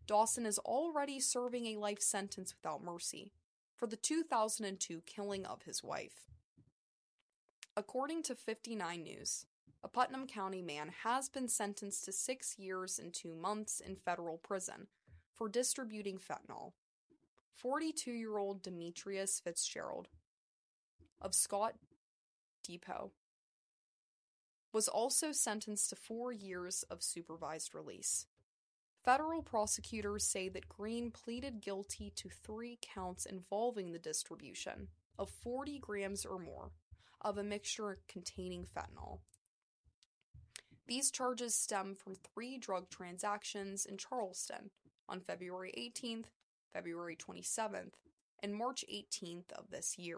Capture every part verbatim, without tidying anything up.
Dawson is already serving a life sentence without mercy for the two thousand two killing of his wife. According to fifty-nine News, a Putnam County man has been sentenced to six years and two months in federal prison for distributing fentanyl. forty-two-year-old Demetrius Fitzgerald of Scott Depot was also sentenced to four years of supervised release. Federal prosecutors say that Green pleaded guilty to three counts involving the distribution of forty grams or more of a mixture containing fentanyl. These charges stem from three drug transactions in Charleston on February eighteenth, February twenty-seventh, and March eighteenth of this year.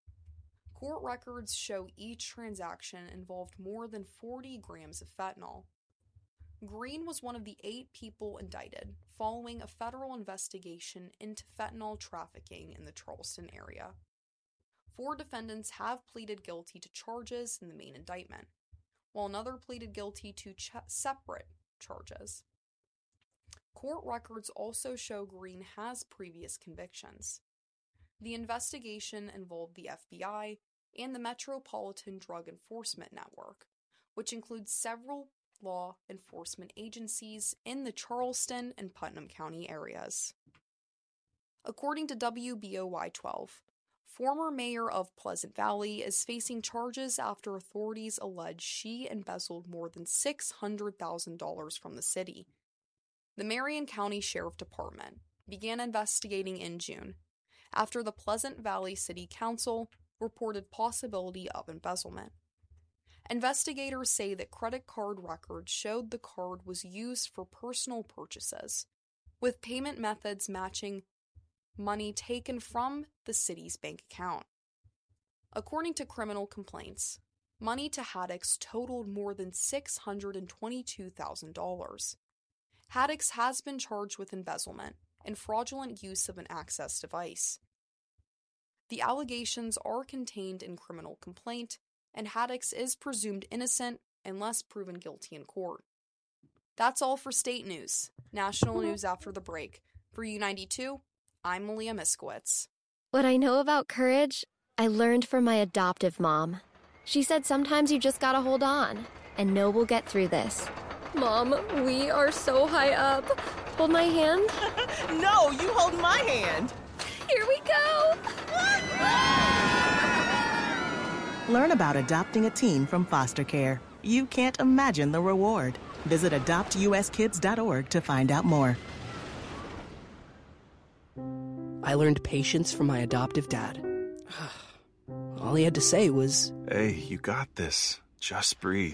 Court records show each transaction involved more than forty grams of fentanyl. Green was one of the eight people indicted following a federal investigation into fentanyl trafficking in the Charleston area. Four defendants have pleaded guilty to charges in the main indictment, while another pleaded guilty to ch- separate charges. Court records also show Green has previous convictions. The investigation involved the F B I and the Metropolitan Drug Enforcement Network, which includes several law enforcement agencies in the Charleston and Putnam County areas. According to W B O Y twelve, former mayor of Pleasant Valley is facing charges after authorities allege she embezzled more than six hundred thousand dollars from the city. The Marion County Sheriff Department began investigating in June after the Pleasant Valley City Council reported possibility of embezzlement. Investigators say that credit card records showed the card was used for personal purchases, with payment methods matching money taken from the city's bank account. According to criminal complaints, money to Haddix totaled more than six hundred twenty-two thousand dollars. Haddix has been charged with embezzlement and fraudulent use of an access device. The allegations are contained in criminal complaint, and Haddix is presumed innocent unless proven guilty in court. That's all for state news. National news after the break. For U ninety-two, I'm Malia Miskowitz. What I know about courage, I learned from my adoptive mom. She said sometimes you just gotta hold on, and know we'll get through this. Mom, we are so high up. Hold my hand. No, you hold my hand. Here we go. Learn about adopting a teen from foster care. You can't imagine the reward. Visit adopt u s kids dot org to find out more. I learned patience from my adoptive dad. All he had to say was, "Hey, you got this. Just breathe."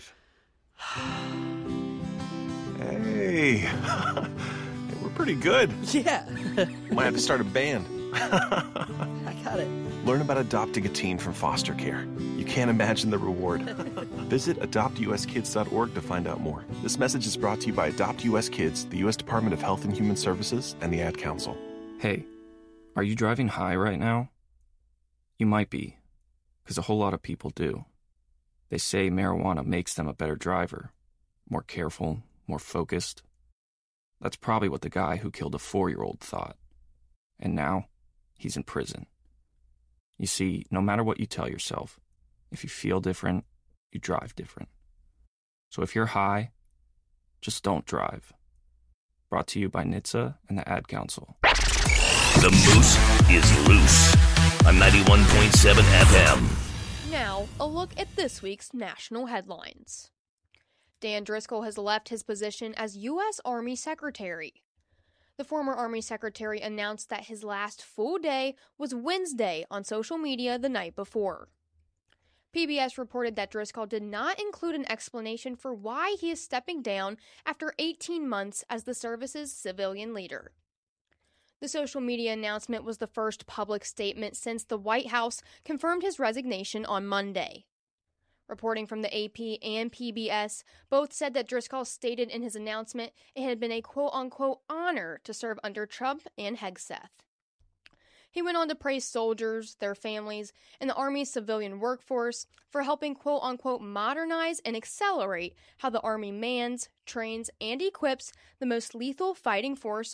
Hey, we're pretty good. Yeah. Might have to start a band. I got it. Learn about adopting a teen from foster care. You can't imagine the reward. Visit adopt u s kids dot org to find out more. This message is brought to you by Adopt U S Kids, the U S Department of Health and Human Services, and the Ad Council. Hey, are you driving high right now? You might be, because a whole lot of people do. They say marijuana makes them a better driver, more careful, more focused. That's probably what the guy who killed a four-year-old thought. And now, he's in prison. You see, no matter what you tell yourself, if you feel different, you drive different. So if you're high, just don't drive. Brought to you by N H T S A and the Ad Council. The Moose is loose on ninety-one point seven F M. Now, a look at this week's national headlines. Dan Driscoll has left his position as U S Army Secretary. The former Army Secretary announced that his last full day was Wednesday on social media the night before. P B S reported that Driscoll did not include an explanation for why he is stepping down after eighteen months as the service's civilian leader. The social media announcement was the first public statement since the White House confirmed his resignation on Monday. Reporting from the A P and P B S both said that Driscoll stated in his announcement it had been a quote-unquote honor to serve under Trump and Hegseth. He went on to praise soldiers, their families, and the Army's civilian workforce for helping quote-unquote modernize and accelerate how the Army mans, trains, and equips the most lethal fighting force